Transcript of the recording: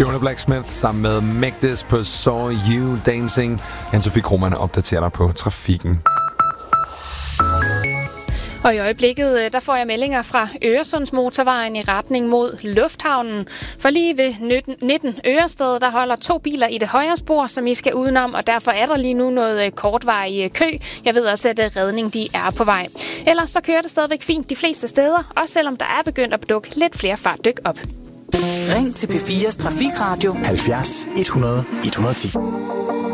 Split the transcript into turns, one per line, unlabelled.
Jonah Blacksmith sammen med Megdis på Saw You Dancing. Anne-Sophie Krohmann opdaterer dig på trafikken.
Og i øjeblikket, der får jeg meldinger fra Øresundsmotorvejen i retning mod Lufthavnen. For lige ved 19 Ørested, der holder 2 biler i det højre spor, som I skal udenom, og derfor er der lige nu noget kortvarig kø. Jeg ved også, at redning de er på vej. Ellers så kører det stadigvæk fint de fleste steder, også selvom der er begyndt at dukke lidt flere fartdyk op.
Ring til P4's Trafikradio
70 100 110.